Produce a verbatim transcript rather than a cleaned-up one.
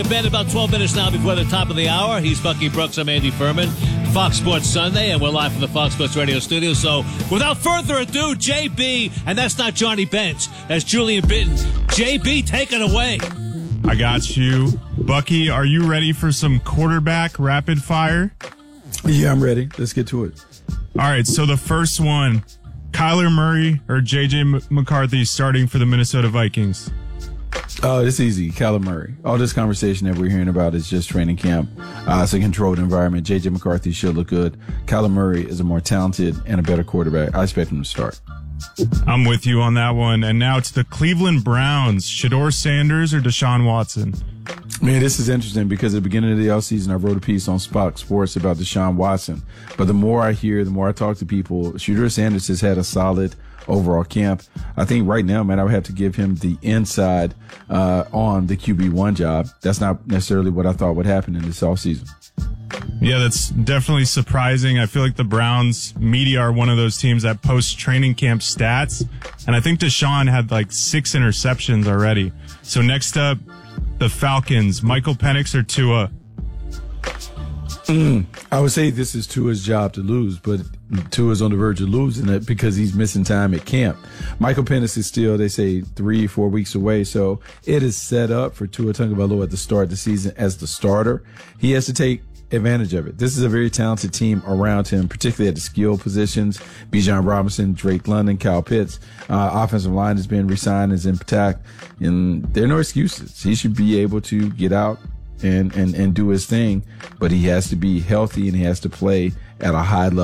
Ben, about twelve minutes now before the top of the hour. He's Bucky Brooks. I'm Andy Furman. Fox Sports Sunday, and we're live from the Fox Sports Radio studio. So, without further ado, J B, and that's not Johnny Bench. That's Julian Bitton. J B, take it away. I got you. Bucky, are you ready for some quarterback rapid fire? Yeah, I'm ready. Let's get to it. All right, so the first one, Kyler Murray or J J McCarthy starting for the Minnesota Vikings? Oh, it's easy. Kyler Murray. All this conversation that we're hearing about is just training camp. Uh, it's a controlled environment. J J McCarthy should look good. Kyler Murray is a more talented and a better quarterback. I expect him to start. I'm with you on that one. And now to the Cleveland Browns, Shedeur Sanders or Deshaun Watson? Man, this is interesting because at the beginning of the offseason, I wrote a piece on Fox Sports about Deshaun Watson. But the more I hear, the more I talk to people, Shedeur Sanders has had a solid overall camp. I think right now, man, I would have to give him the inside uh, on the Q B one job. That's not necessarily what I thought would happen in this offseason. Yeah, that's definitely surprising. I feel like the Browns media are one of those teams that posts training camp stats. And I think Deshaun had like six interceptions already. So next up, the Falcons, Michael Penix or Tua? Mm, I would say this is Tua's job to lose, but Tua's on the verge of losing it because he's missing time at camp. Michael Penix is still, they say, three, four weeks away, so it is set up for Tua Tagovailoa at the start of the season as the starter. He has to take advantage of it. This is a very talented team around him, particularly at the skill positions. Bijan Robinson, Drake London, Kyle Pitts. Uh, offensive line has been re-signed, is intact, and there are no excuses. He should be able to get out and, and, and do his thing, but he has to be healthy and he has to play at a high level.